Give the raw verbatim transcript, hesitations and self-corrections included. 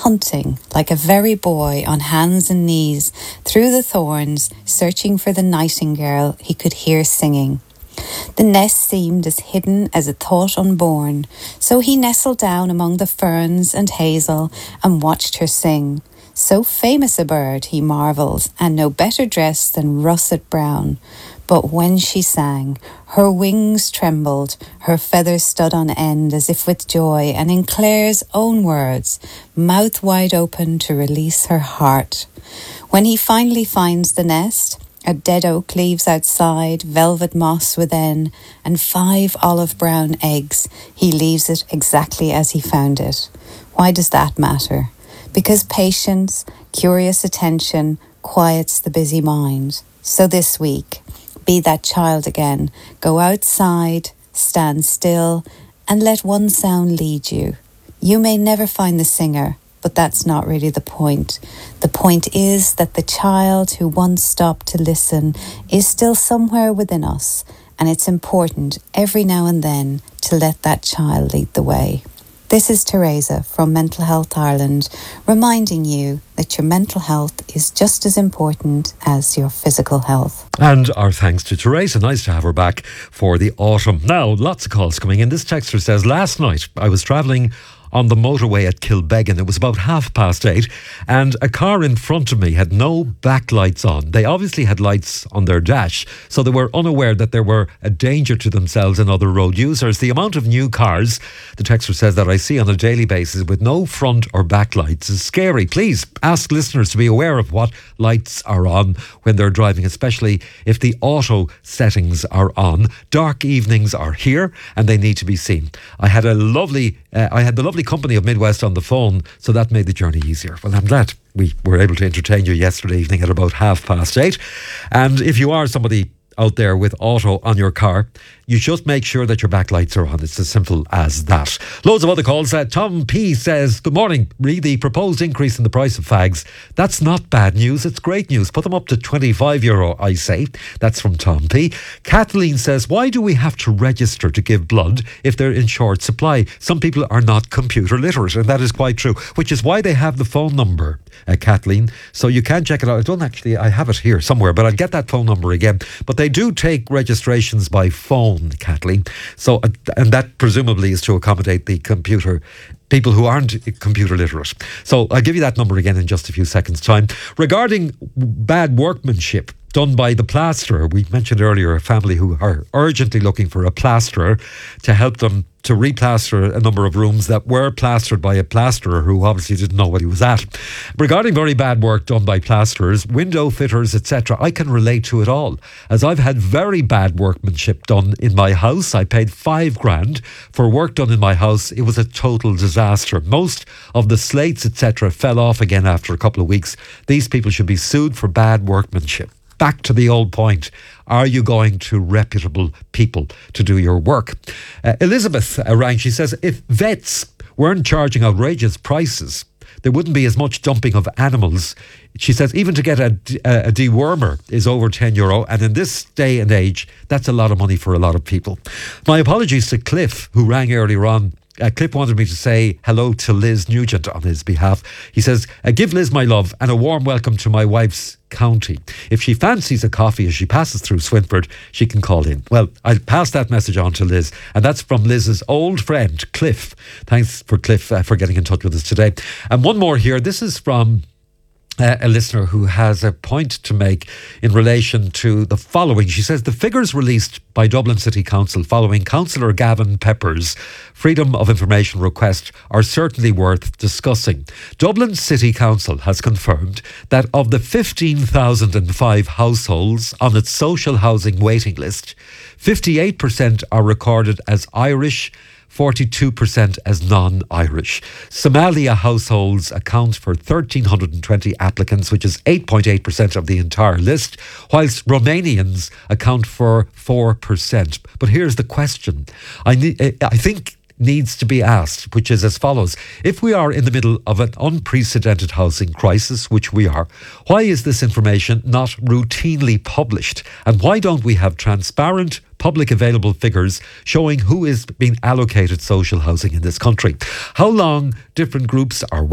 hunting like a very boy on hands and knees through the thorns, searching for the nightingale he could hear singing. The nest seemed as hidden as a thought unborn, so he nestled down among the ferns and hazel and watched her sing. So famous a bird, he marvelled, and no better dressed than russet brown. But when she sang, her wings trembled, her feathers stood on end as if with joy, and in Claire's own words, mouth wide open to release her heart. When he finally finds the nest, a dead oak leaves outside, velvet moss within, and five olive brown eggs, he leaves it exactly as he found it. Why does that matter? Because patience, curious attention, quiets the busy mind. So this week, be that child again. Go outside, stand still, and let one sound lead you. You may never find the singer, but that's not really the point. The point is that the child who once stopped to listen is still somewhere within us, and it's important every now and then to let that child lead the way. This is Teresa from Mental Health Ireland, reminding you that your mental health is just as important as your physical health. And our thanks to Teresa. Nice to have her back for the autumn. Now, lots of calls coming in. This texter says, last night I was travelling on the motorway at Kilbeggan. It was about half past eight, and a car in front of me had no backlights on. They obviously had lights on their dash, so they were unaware that there were a danger to themselves and other road users. The amount of new cars, the texter says, that I see on a daily basis with no front or back lights is scary. Please ask listeners to be aware of what lights are on when they're driving, especially if the auto settings are on. Dark evenings are here and they need to be seen. I had a lovely, uh, I had the lovely company of Midwest on the phone, so that made the journey easier. Well, I'm glad we were able to entertain you yesterday evening at about half past eight. And if you are somebody out there with auto on your car, you just make sure that your backlights are on. It's as simple as that. Loads of other calls. Uh, Tom P says, good morning. Re the proposed increase in the price of fags, that's not bad news, it's great news. Put them up to twenty-five euro, I say. That's from Tom P. Kathleen says, why do we have to register to give blood if they're in short supply? Some people are not computer literate, and that is quite true, which is why they have the phone number, uh, Kathleen, so you can check it out. I don't actually, I have it here somewhere, but I'll get that phone number again. But they do take registrations by phone, Kathleen. So, uh, and that presumably is to accommodate the computer people who aren't computer literate. So I'll give you that number again in just a few seconds' time. Regarding bad workmanship done by the plasterer, we mentioned earlier a family who are urgently looking for a plasterer to help them to replaster a number of rooms that were plastered by a plasterer who obviously didn't know what he was at. Regarding very bad work done by plasterers, window fitters, et cetera, I can relate to it all, as I've had very bad workmanship done in my house. I paid five grand for work done in my house. It was a total disaster. Most of the slates, et cetera, fell off again after a couple of weeks. These people should be sued for bad workmanship. Back to the old point. Are you going to reputable people to do your work? Uh, Elizabeth uh, rang. She says, if vets weren't charging outrageous prices, there wouldn't be as much dumping of animals. She says, even to get a, a, a dewormer is over ten euro. And in this day and age, that's a lot of money for a lot of people. My apologies to Cliff, who rang earlier on. Uh, Cliff wanted me to say hello to Liz Nugent on his behalf. He says, uh, give Liz my love and a warm welcome to my wife's county. If she fancies a coffee as she passes through Swinford, she can call in. Well, I'll pass that message on to Liz. And that's from Liz's old friend, Cliff. Thanks for Cliff uh, for getting in touch with us today. And one more here. This is from Uh, a listener who has a point to make in relation to the following. She says the figures released by Dublin City Council following Councillor Gavin Pepper's Freedom of Information request are certainly worth discussing. Dublin City Council has confirmed that of the fifteen thousand five households on its social housing waiting list, fifty-eight percent are recorded as Irish, forty-two percent as non-Irish. Somalia households account for one thousand three hundred twenty applicants, which is eight point eight percent of the entire list, whilst Romanians account for four percent. But here's the question I, ne- I think needs to be asked, which is as follows. If we are in the middle of an unprecedented housing crisis, which we are, why is this information not routinely published? And why don't we have transparent, public available figures showing who is being allocated social housing in this country? How long different groups are